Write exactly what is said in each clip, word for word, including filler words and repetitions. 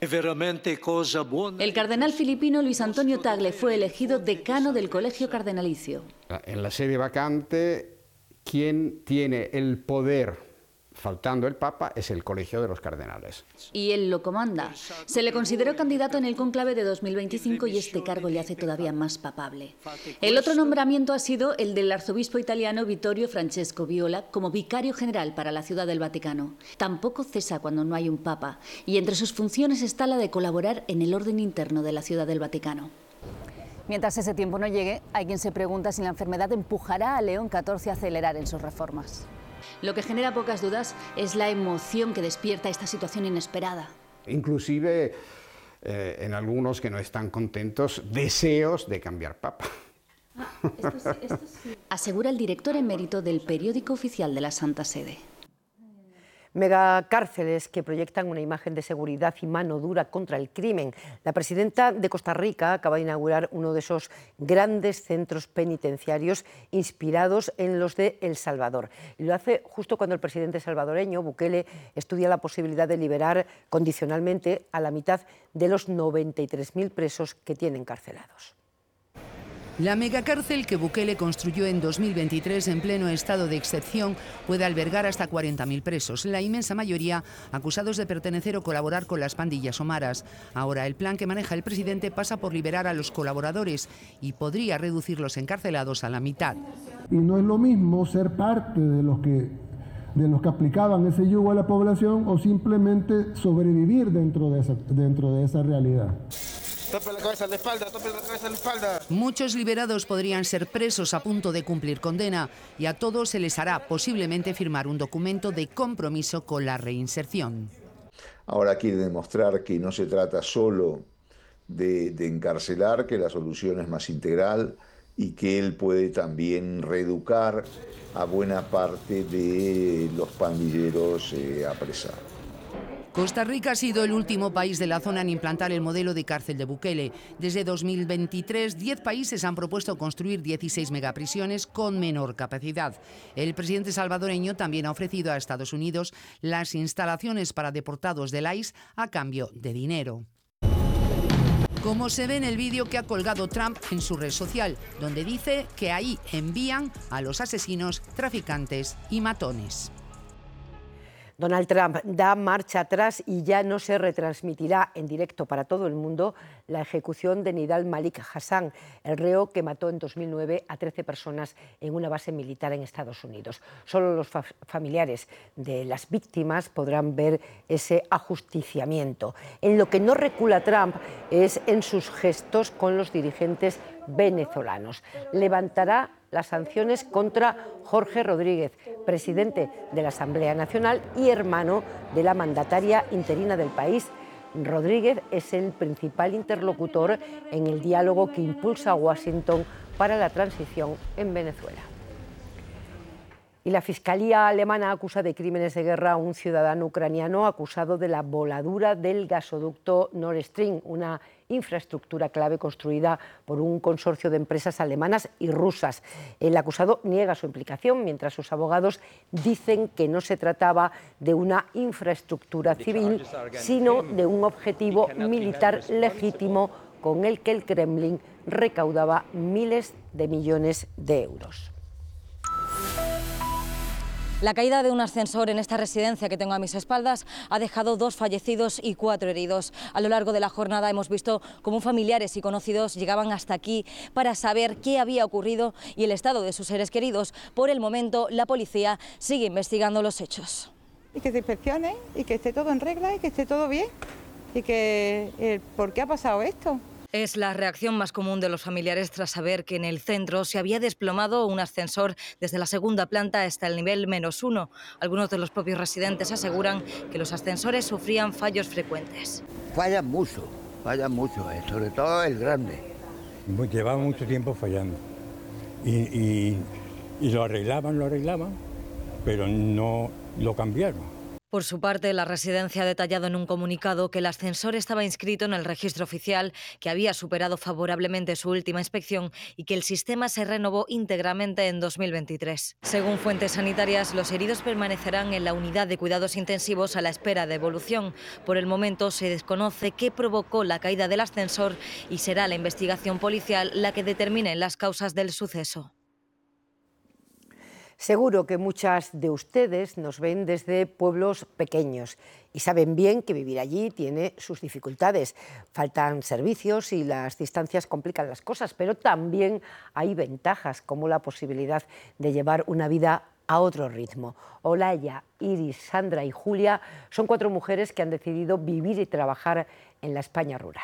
El cardenal filipino Luis Antonio Tagle fue elegido decano del Colegio Cardenalicio. En la sede vacante, quien tiene el poder, faltando el Papa, es el Colegio de los Cardenales. Y él lo comanda. Se le consideró candidato en el conclave de dos mil veinticinco y este cargo le hace todavía más papable. El otro nombramiento ha sido el del arzobispo italiano Vittorio Francesco Viola como vicario general para la Ciudad del Vaticano. Tampoco cesa cuando no hay un Papa, y entre sus funciones está la de colaborar en el orden interno de la Ciudad del Vaticano. Mientras ese tiempo no llegue, hay quien se pregunta si la enfermedad empujará a León catorce a acelerar en sus reformas. Lo que genera pocas dudas es la emoción que despierta esta situación inesperada. Inclusive, eh, en algunos que no están contentos, deseos de cambiar papa. Ah, esto sí, esto sí. Asegura el director emérito del periódico oficial de la Santa Sede. Megacárceles que proyectan una imagen de seguridad y mano dura contra el crimen. La presidenta de Costa Rica acaba de inaugurar uno de esos grandes centros penitenciarios inspirados en los de El Salvador. Y lo hace justo cuando el presidente salvadoreño, Bukele, estudia la posibilidad de liberar condicionalmente a la mitad de los noventa y tres mil presos que tiene encarcelados. La megacárcel que Bukele construyó en dos mil veintitrés en pleno estado de excepción puede albergar hasta cuarenta mil presos, la inmensa mayoría acusados de pertenecer o colaborar con las pandillas somaras. Ahora el plan que maneja el presidente pasa por liberar a los colaboradores y podría reducir los encarcelados a la mitad. Y no es lo mismo ser parte de los que, de los que aplicaban ese yugo a la población o simplemente sobrevivir dentro de esa, dentro de esa realidad. Tope la cabeza a la espalda, tope la cabeza a la espalda. Muchos liberados podrían ser presos a punto de cumplir condena y a todos se les hará posiblemente firmar un documento de compromiso con la reinserción. Ahora quiere demostrar que no se trata solo de, de encarcelar, que la solución es más integral y que él puede también reeducar a buena parte de los pandilleros eh, apresados. Costa Rica ha sido el último país de la zona en implantar el modelo de cárcel de Bukele. Desde dos mil veintitrés, diez países han propuesto construir dieciséis megaprisiones con menor capacidad. El presidente salvadoreño también ha ofrecido a Estados Unidos las instalaciones para deportados del I C E a cambio de dinero. Como se ve en el vídeo que ha colgado Trump en su red social, donde dice que ahí envían a los asesinos, traficantes y matones. Donald Trump da marcha atrás y ya no se retransmitirá en directo para todo el mundo la ejecución de Nidal Malik Hassan, el reo que mató en dos mil nueve a trece personas en una base militar en Estados Unidos. Solo los fa- familiares de las víctimas podrán ver ese ajusticiamiento. En lo que no recula Trump es en sus gestos con los dirigentes venezolanos. Levantará las sanciones contra Jorge Rodríguez, presidente de la Asamblea Nacional y hermano de la mandataria interina del país. Rodríguez es el principal interlocutor en el diálogo que impulsa a Washington para la transición en Venezuela. Y la Fiscalía alemana acusa de crímenes de guerra a un ciudadano ucraniano acusado de la voladura del gasoducto Nord Stream, una infraestructura clave construida por un consorcio de empresas alemanas y rusas. El acusado niega su implicación, mientras sus abogados dicen que no se trataba de una infraestructura civil, sino de un objetivo militar legítimo con el que el Kremlin recaudaba miles de millones de euros. La caída de un ascensor en esta residencia que tengo a mis espaldas ha dejado dos fallecidos y cuatro heridos. A lo largo de la jornada hemos visto cómo familiares y conocidos llegaban hasta aquí para saber qué había ocurrido y el estado de sus seres queridos. Por el momento, la policía sigue investigando los hechos. Y que se inspeccione y que esté todo en regla y que esté todo bien y que eh, ¿por qué ha pasado esto? Es la reacción más común de los familiares tras saber que en el centro se había desplomado un ascensor desde la segunda planta hasta el nivel menos uno. Algunos de los propios residentes aseguran que los ascensores sufrían fallos frecuentes. Fallan mucho, fallan mucho, eh, sobre todo el grande. Llevaba mucho tiempo fallando y, y, y lo arreglaban, lo arreglaban, pero no lo cambiaron. Por su parte, la residencia ha detallado en un comunicado que el ascensor estaba inscrito en el registro oficial, que había superado favorablemente su última inspección y que el sistema se renovó íntegramente en dos mil veintitrés. Según fuentes sanitarias, los heridos permanecerán en la unidad de cuidados intensivos a la espera de evolución. Por el momento se desconoce qué provocó la caída del ascensor y será la investigación policial la que determine las causas del suceso. Seguro que muchas de ustedes nos ven desde pueblos pequeños y saben bien que vivir allí tiene sus dificultades. Faltan servicios y las distancias complican las cosas, pero también hay ventajas, como la posibilidad de llevar una vida a otro ritmo. Olaya, Iris, Sandra y Julia son cuatro mujeres que han decidido vivir y trabajar en la España rural.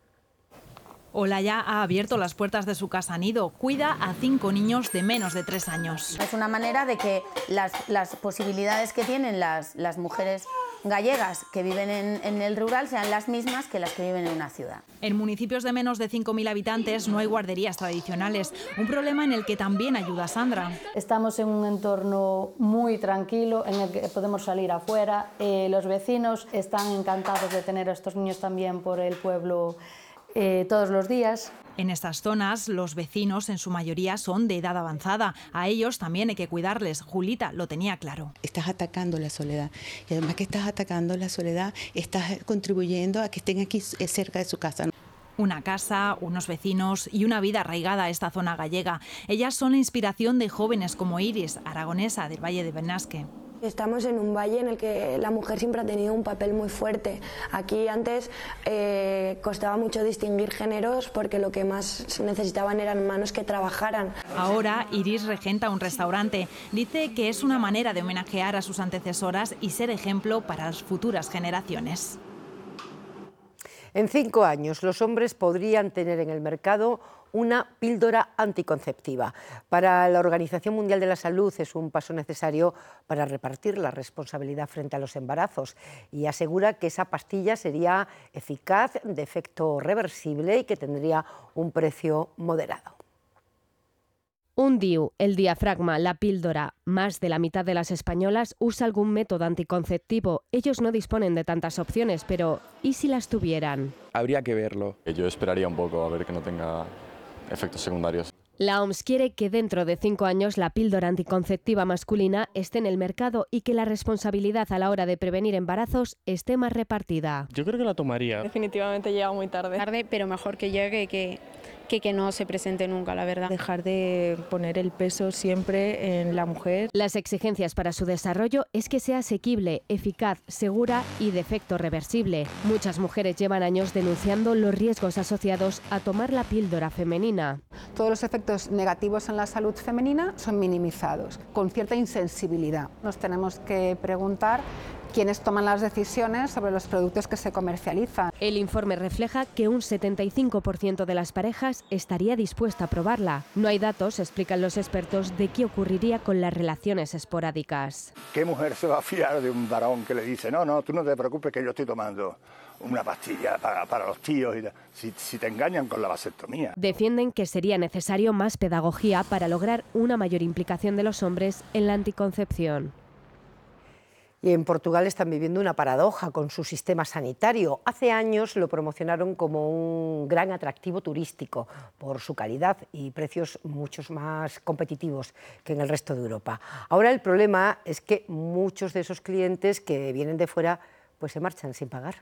Olaya ha abierto las puertas de su casa nido. Cuida a cinco niños de menos de tres años. Es una manera de que las, las posibilidades que tienen las, las mujeres gallegas que viven en, en el rural sean las mismas que las que viven en una ciudad. En municipios de menos de cinco mil habitantes no hay guarderías tradicionales, un problema en el que también ayuda Sandra. Estamos en un entorno muy tranquilo en el que podemos salir afuera. Eh, los vecinos están encantados de tener a estos niños también por el pueblo Eh, todos los días. En estas zonas, los vecinos en su mayoría son de edad avanzada. A ellos también hay que cuidarles. Julita lo tenía claro. Estás atacando la soledad. Y además que estás atacando la soledad, estás contribuyendo a que estén aquí cerca de su casa. Una casa, unos vecinos y una vida arraigada a esta zona gallega. Ellas son la inspiración de jóvenes como Iris, aragonesa del Valle de Benasque. Estamos en un valle en el que la mujer siempre ha tenido un papel muy fuerte. Aquí antes eh, costaba mucho distinguir géneros porque lo que más necesitaban eran manos que trabajaran. Ahora Iris regenta un restaurante. Dice que es una manera de homenajear a sus antecesoras y ser ejemplo para las futuras generaciones. En cinco años, los hombres podrían tener en el mercado una píldora anticonceptiva. Para la Organización Mundial de la Salud es un paso necesario para repartir la responsabilidad frente a los embarazos y asegura que esa pastilla sería eficaz, de efecto reversible y que tendría un precio moderado. Un D I U, el diafragma, la píldora. Más de la mitad de las españolas usa algún método anticonceptivo. Ellos no disponen de tantas opciones, pero ¿y si las tuvieran? Habría que verlo. Yo esperaría un poco a ver que no tenga efectos secundarios. La O M S quiere que dentro de cinco años la píldora anticonceptiva masculina esté en el mercado y que la responsabilidad a la hora de prevenir embarazos esté más repartida. Yo creo que la tomaría. Definitivamente llega muy tarde. Tarde, pero mejor que llegue que... Que, que no se presente nunca, la verdad. Dejar de poner el peso siempre en la mujer. Las exigencias para su desarrollo es que sea asequible, eficaz, segura y de efecto reversible. Muchas mujeres llevan años denunciando los riesgos asociados a tomar la píldora femenina. Todos los efectos negativos en la salud femenina son minimizados, con cierta insensibilidad. Nos tenemos que preguntar quienes toman las decisiones sobre los productos que se comercializan. El informe refleja que un setenta y cinco por ciento de las parejas estaría dispuesta a probarla. No hay datos, explican los expertos, de qué ocurriría con las relaciones esporádicas. ¿Qué mujer se va a fiar de un varón que le dice no, no, tú no te preocupes que yo estoy tomando una pastilla para, para los tíos y si, si te engañan con la vasectomía? Defienden que sería necesario más pedagogía para lograr una mayor implicación de los hombres en la anticoncepción. Y en Portugal están viviendo una paradoja con su sistema sanitario. Hace años lo promocionaron como un gran atractivo turístico por su calidad y precios mucho más competitivos que en el resto de Europa. Ahora el problema es que muchos de esos clientes que vienen de fuera pues se marchan sin pagar.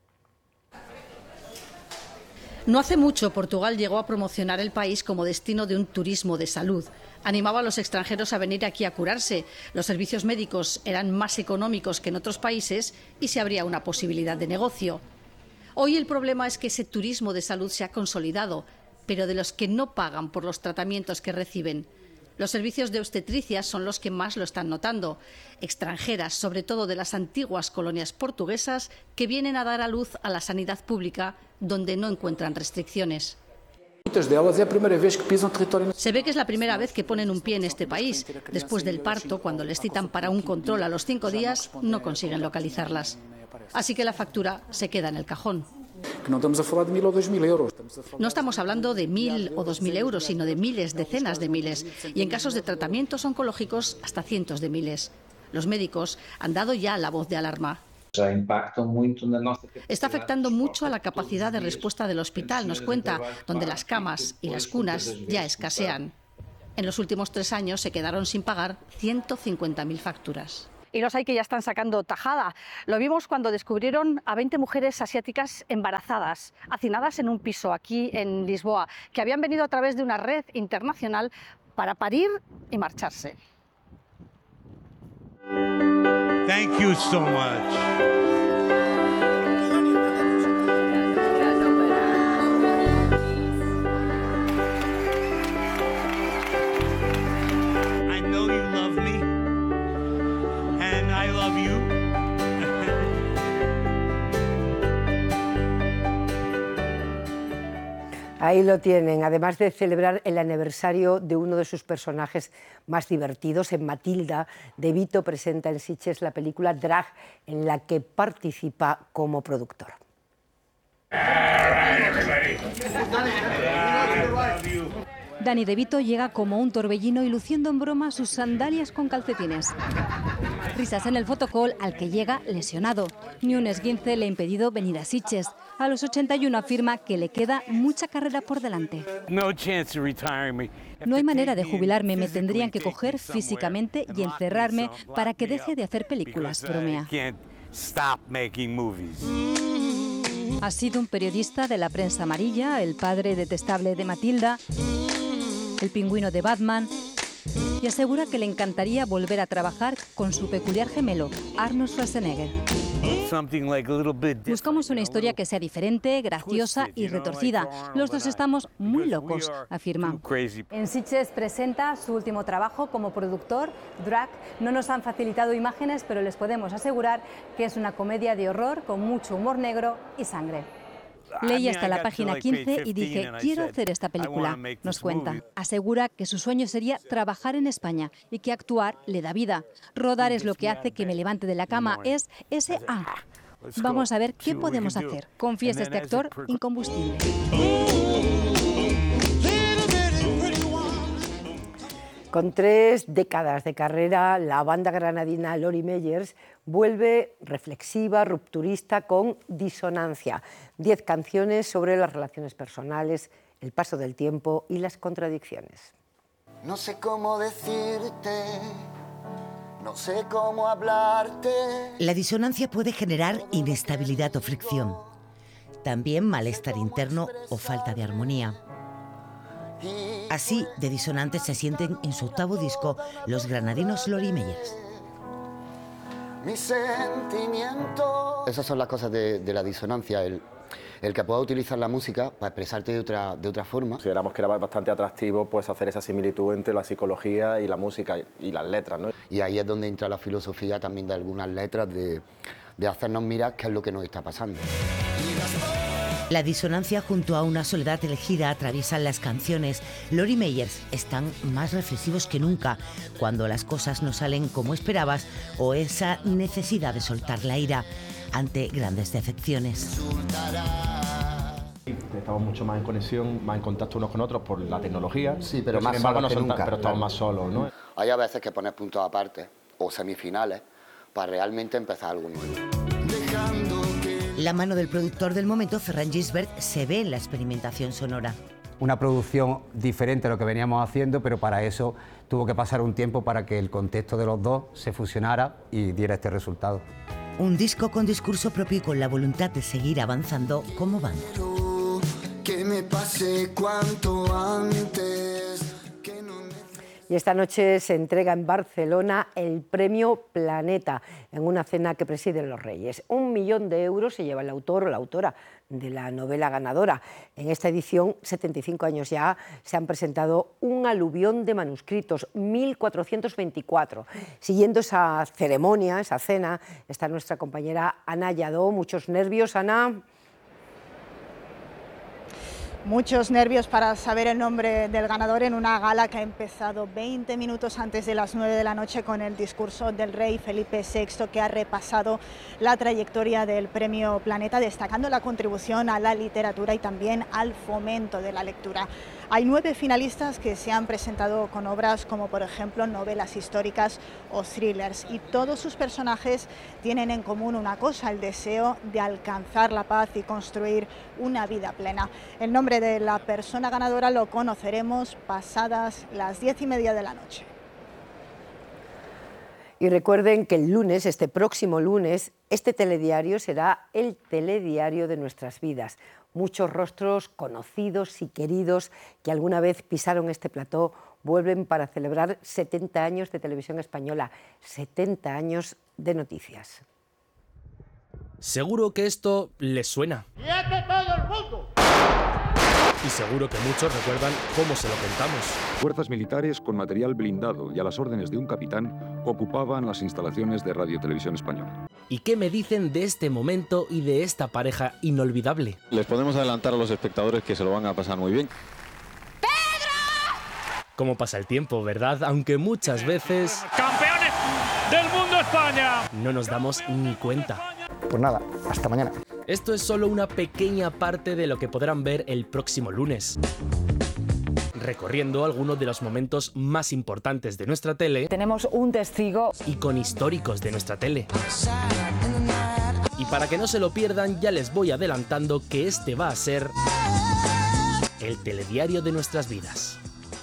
No hace mucho, Portugal llegó a promocionar el país como destino de un turismo de salud. Animaba a los extranjeros a venir aquí a curarse. Los servicios médicos eran más económicos que en otros países y se abría una posibilidad de negocio. Hoy el problema es que ese turismo de salud se ha consolidado, pero de los que no pagan por los tratamientos que reciben. Los servicios de obstetricia son los que más lo están notando. Extranjeras, sobre todo de las antiguas colonias portuguesas, que vienen a dar a luz a la sanidad pública, donde no encuentran restricciones. Se ve que es la primera vez que ponen un pie en este país. Después del parto, cuando les citan para un control a los cinco días, no consiguen localizarlas. Así que la factura se queda en el cajón. No estamos hablando de mil o dos mil euros, sino de miles, decenas de miles. Y en casos de tratamientos oncológicos, hasta cientos de miles. Los médicos han dado ya la voz de alarma. Está afectando mucho a la capacidad de respuesta del hospital, nos cuenta, donde las camas y las cunas ya escasean. En los últimos tres años se quedaron sin pagar ciento cincuenta mil facturas. Y los hay que ya están sacando tajada. Lo vimos cuando descubrieron a veinte mujeres asiáticas embarazadas, hacinadas en un piso aquí en Lisboa, que habían venido a través de una red internacional para parir y marcharse. Thank you so much. I know you love me, and I love you. Ahí lo tienen, además de celebrar el aniversario de uno de sus personajes más divertidos, en Matilda, De Vito presenta en Sitges la película Drag, en la que participa como productor. Danny De Vito llega como un torbellino y luciendo en broma sus sandalias con calcetines. Risas en el fotocall al que llega lesionado. Ni un esguince le ha impedido venir a Sitges. A los ochenta y uno afirma que le queda mucha carrera por delante. No chance to retire me. No hay manera de jubilarme, me tendrían que coger físicamente y encerrarme para que deje de hacer películas, bromea. Ha sido un periodista de la prensa amarilla, el padre detestable de Matilda, el pingüino de Batman, y asegura que le encantaría volver a trabajar con su peculiar gemelo, Arnold Schwarzenegger. Buscamos una historia que sea diferente, graciosa y retorcida. Los dos estamos muy locos, afirma. En Sitges presenta su último trabajo como productor, Drag. No nos han facilitado imágenes, pero les podemos asegurar que es una comedia de horror con mucho humor negro y sangre. Leí hasta la página quince y dije, quiero hacer esta película, nos cuenta. Asegura que su sueño sería trabajar en España y que actuar le da vida. Rodar es lo que hace que me levante de la cama, es ese A. Vamos a ver qué podemos hacer. Confiesa este actor incombustible. Con tres décadas de carrera, la banda granadina Lori Meyers vuelve reflexiva, rupturista, con Disonancia. Diez canciones sobre las relaciones personales, el paso del tiempo y las contradicciones. No sé cómo decirte, no sé cómo hablarte. La disonancia puede generar inestabilidad o fricción. También malestar interno o falta de armonía. Así de disonantes se sienten en su octavo disco los granadinos Lori Meyers. Mi sentimiento. Esas son las cosas de, de la disonancia, el, el que pueda utilizar la música para expresarte de otra, de otra forma. Consideramos que era bastante atractivo pues, hacer esa similitud entre la psicología y la música y las letras, ¿no? Y ahí es donde entra la filosofía también de algunas letras, de, de hacernos mirar qué es lo que nos está pasando. La disonancia junto a una soledad elegida atraviesan las canciones. Lori Meyers están más reflexivos que nunca cuando las cosas no salen como esperabas o esa necesidad de soltar la ira ante grandes decepciones. Estamos mucho más en conexión, más en contacto unos con otros por la tecnología. Sí, pero, pero más solos no que son, nunca. Pero estamos claro. más solos, ¿no? Hay a veces que poner puntos aparte o semifinales para realmente empezar algo nuevo. La mano del productor del momento, Ferran Gisbert, se ve en la experimentación sonora. Una producción diferente a lo que veníamos haciendo, pero para eso tuvo que pasar un tiempo para que el contexto de los dos se fusionara y diera este resultado. Un disco con discurso propio y con la voluntad de seguir avanzando como banda. Que me pase cuanto antes. Y esta noche se entrega en Barcelona el premio Planeta, en una cena que presiden los Reyes. Un millón de euros se lleva el autor o la autora de la novela ganadora. En esta edición, setenta y cinco años ya, se han presentado un aluvión de manuscritos, mil cuatrocientos veinticuatro. Siguiendo esa ceremonia, esa cena, está nuestra compañera Ana Lladó. Muchos nervios, Ana. Muchos nervios para saber el nombre del ganador en una gala que ha empezado veinte minutos antes de las nueve de la noche con el discurso del rey Felipe sexto, que ha repasado la trayectoria del Premio Planeta, destacando la contribución a la literatura y también al fomento de la lectura. Hay nueve finalistas que se han presentado con obras como por ejemplo novelas históricas o thrillers, y todos sus personajes tienen en común una cosa: el deseo de alcanzar la paz y construir una vida plena. El nombre de la persona ganadora lo conoceremos pasadas las diez y media de la noche. Y recuerden que el lunes, este próximo lunes, este telediario será el telediario de nuestras vidas. Muchos rostros conocidos y queridos que alguna vez pisaron este plató vuelven para celebrar setenta años de televisión española, setenta años de noticias. Seguro que esto les suena. ¡Quiete todo el mundo! Y seguro que muchos recuerdan cómo se lo contamos. Fuerzas militares con material blindado y a las órdenes de un capitán ocupaban las instalaciones de Radio Televisión Española. ¿Y qué me dicen de este momento y de esta pareja inolvidable? Les podemos adelantar a los espectadores que se lo van a pasar muy bien. Cómo pasa el tiempo, ¿verdad? Aunque muchas veces... ¡Campeones del mundo España! No nos damos ni cuenta. Pues nada, hasta mañana. Esto es solo una pequeña parte de lo que podrán ver el próximo lunes. Recorriendo algunos de los momentos más importantes de nuestra tele. Tenemos un testigo. Y con históricos de nuestra tele. Y para que no se lo pierdan, ya les voy adelantando que este va a ser el telediario de nuestras vidas.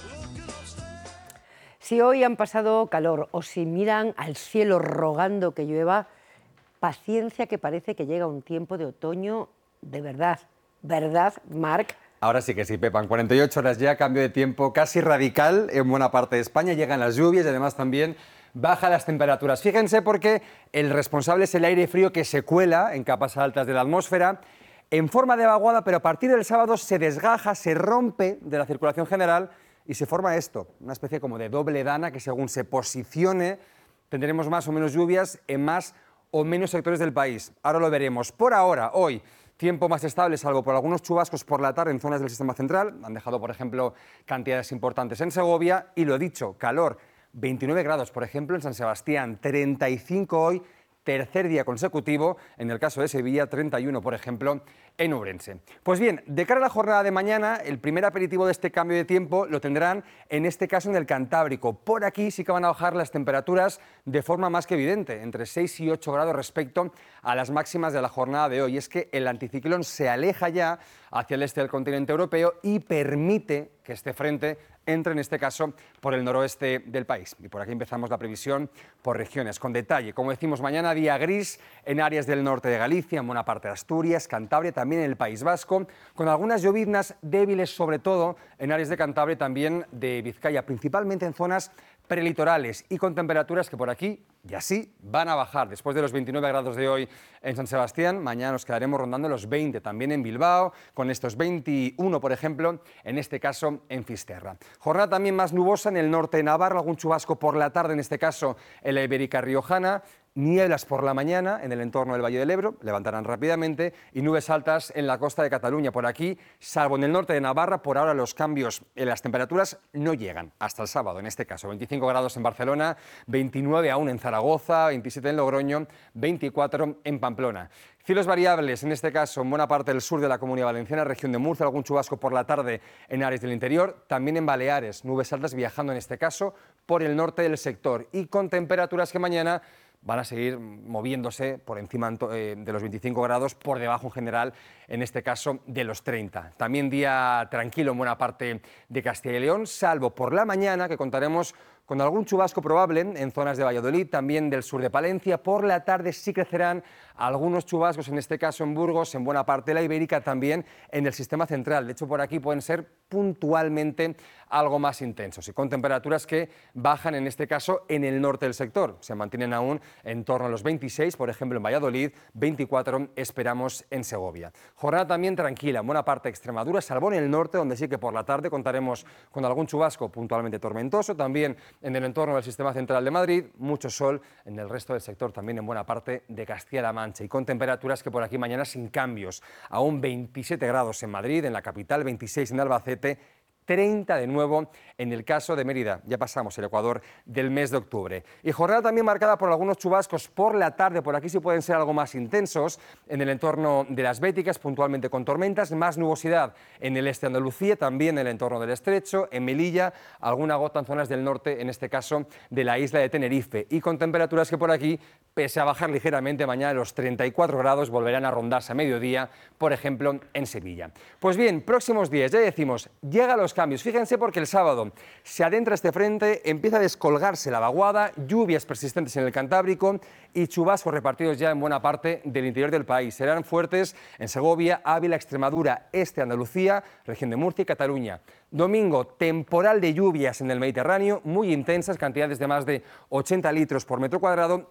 Si hoy han pasado calor o si miran al cielo rogando que llueva, paciencia, que parece que llega un tiempo de otoño de verdad. ¿Verdad, Marc? Ahora sí que sí, Pepa. En cuarenta y ocho horas ya, cambio de tiempo casi radical en buena parte de España. Llegan las lluvias y además también bajan las temperaturas. Fíjense porque el responsable es el aire frío que se cuela en capas altas de la atmósfera en forma de vaguada, pero a partir del sábado se desgaja, se rompe de la circulación general y se forma esto, una especie como de doble dana que según se posicione tendremos más o menos lluvias en más o menos sectores del país. Ahora lo veremos. Por ahora, hoy, tiempo más estable, salvo por algunos chubascos por la tarde en zonas del sistema central. Han dejado, por ejemplo, cantidades importantes en Segovia. Y lo dicho, calor, veintinueve grados, por ejemplo, en San Sebastián, treinta y cinco hoy, tercer día consecutivo. En el caso de Sevilla, treinta y uno, por ejemplo, en Ourense. Pues bien, de cara a la jornada de mañana, el primer aperitivo de este cambio de tiempo lo tendrán, en este caso, en el Cantábrico. Por aquí sí que van a bajar las temperaturas de forma más que evidente, entre seis y ocho grados respecto a las máximas de la jornada de hoy. Es que el anticiclón se aleja ya hacia el este del continente europeo y permite que este frente entre, en este caso, por el noroeste del país. Y por aquí empezamos la previsión por regiones, con detalle. Como decimos, mañana día gris en áreas del norte de Galicia, en buena parte de Asturias, Cantabria, también en el País Vasco, con algunas lloviznas débiles, sobre todo en áreas de Cantabria, también de Vizcaya, principalmente en zonas prelitorales y con temperaturas que por aquí ya sí van a bajar. Después de los veintinueve grados de hoy en San Sebastián, mañana nos quedaremos rondando los veinte, también en Bilbao, con estos veintiuno, por ejemplo, en este caso en Fisterra. Jornada también más nubosa en el norte de Navarra, algún chubasco por la tarde, en este caso en la Ibérica Riojana. Nieblas por la mañana en el entorno del Valle del Ebro, levantarán rápidamente, y nubes altas en la costa de Cataluña. Por aquí, salvo en el norte de Navarra, por ahora los cambios en las temperaturas no llegan hasta el sábado. En este caso, veinticinco grados en Barcelona, veintinueve aún en Zaragoza, veintisiete en Logroño, veinticuatro en Pamplona. Cielos variables, en este caso, en buena parte del sur de la Comunidad Valenciana, región de Murcia, algún chubasco por la tarde en áreas del interior, también en Baleares, nubes altas viajando en este caso por el norte del sector y con temperaturas que mañana van a seguir moviéndose por encima de los veinticinco grados, por debajo en general, en este caso, de los treinta. También día tranquilo en buena parte de Castilla y León, salvo por la mañana, que contaremos con algún chubasco probable en zonas de Valladolid, también del sur de Palencia. Por la tarde sí crecerán algunos chubascos, en este caso en Burgos, en buena parte de la Ibérica, también en el sistema central. De hecho, por aquí pueden ser puntualmente algo más intensos y con temperaturas que bajan, en este caso, en el norte del sector. Se mantienen aún en torno a los veintiséis, por ejemplo, en Valladolid, veinticuatro esperamos en Segovia. Jornada también tranquila, en buena parte de Extremadura, salvo en el norte, donde sí que por la tarde contaremos con algún chubasco puntualmente tormentoso, también en el entorno del sistema central de Madrid, mucho sol en el resto del sector, también en buena parte de Castilla-La Mancha, y con temperaturas que por aquí mañana sin cambios, aún veintisiete grados en Madrid, en la capital, veintiséis en Albacete, treinta de nuevo en el caso de Mérida. Ya pasamos el Ecuador del mes de octubre. Y jornada también marcada por algunos chubascos por la tarde. Por aquí sí pueden ser algo más intensos en el entorno de las Béticas, puntualmente con tormentas. Más nubosidad en el este de Andalucía, también en el entorno del Estrecho. En Melilla, alguna gota en zonas del norte, en este caso de la isla de Tenerife. Y con temperaturas que por aquí, pese a bajar ligeramente, mañana los treinta y cuatro grados volverán a rondarse a mediodía, por ejemplo, en Sevilla. Pues bien, próximos días, ya decimos, llega los cambios. Fíjense porque el sábado se adentra este frente, empieza a descolgarse la vaguada, lluvias persistentes en el Cantábrico y chubascos repartidos ya en buena parte del interior del país. Serán fuertes en Segovia, Ávila, Extremadura, este Andalucía, región de Murcia y Cataluña. Domingo, temporal de lluvias en el Mediterráneo, muy intensas, cantidades de más de ochenta litros por metro cuadrado,